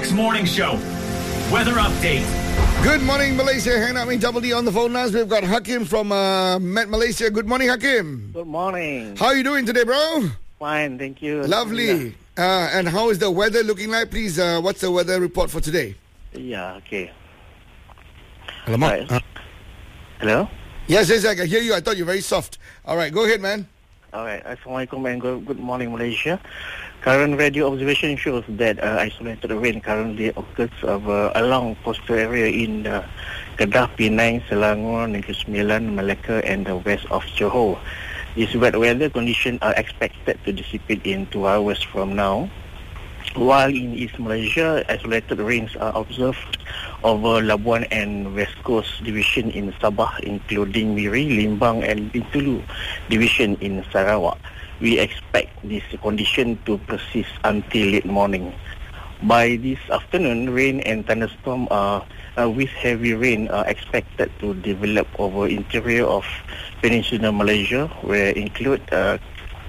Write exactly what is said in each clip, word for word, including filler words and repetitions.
Trax Morning Show. Weather update. Good morning, Malaysia. Hang out with Double D on the phone lines. We've got Hakim from uh, Met Malaysia. Good morning, Hakim. Good morning. How are you doing today, bro? Fine, thank you. Lovely. Uh, and how is the weather looking like? Please, uh, what's the weather report for today? Yeah, okay. Alamak. Right. Uh, Hello? yes, yes, I can hear you. I thought you were very soft. All right, go ahead, man. All right. Assalamualaikum and good, good morning, Malaysia. Current radio observation shows that uh, isolated rain currently occurs over along coastal area in uh, Kedah, Penang, Selangor, Negeri Sembilan, Malacca, and the west of Johor. These wet weather conditions are expected to dissipate in two hours from now. While in East Malaysia, isolated rains are observed over Labuan and West Coast Division in Sabah, including Miri, Limbang, and Bintulu Division in Sarawak. We expect this condition to persist until late morning. By this afternoon, rain and thunderstorm are, uh, with heavy rain are expected to develop over interior of Peninsular Malaysia, where include uh,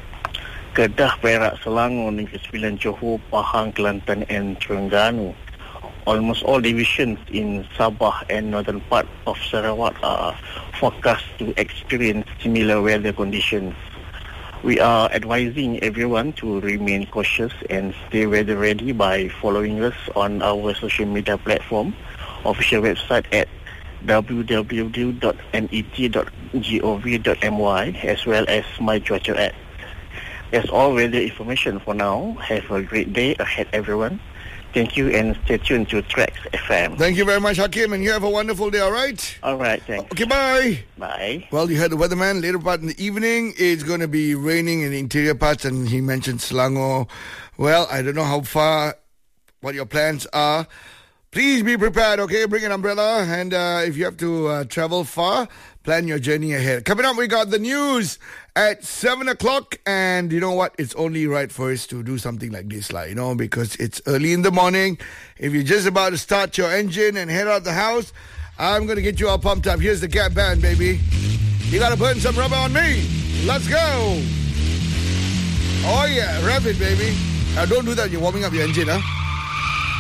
Kedah, Perak, Selangor, Negeri Sembilan, Johor, Pahang, Kelantan, and Terengganu. Almost all divisions in Sabah and northern part of Sarawak are forecast to experience similar weather conditions. We are advising everyone to remain cautious and stay weather ready by following us on our social media platform, official website at w w w dot met dot gov dot my as well as My Cuaca app. That's all weather information for now. Have a great day ahead, everyone. Thank you and stay tuned to Trax F M. Thank you very much, Hakim, and you have a wonderful day, all right? All right, thanks. Okay, bye. Bye. Well, you heard the weatherman. Later part in the evening, it's going to be raining in the interior parts, and he mentioned Selangor. Well, I don't know how far, what your plans are. Please be prepared, okay? Bring an umbrella, and uh, if you have to uh, travel far, plan your journey ahead. Coming up, we got the news at seven o'clock, and you know what? It's only right for us to do something like this, like, you know, because it's early in the morning. If you're just about to start your engine and head out the house, I'm going to get you all pumped up. Here's the Gap Band, baby. You got to burn some rubber on me. Let's go. Oh, yeah. Rev it, baby. Now, don't do that. You're warming up your engine, huh?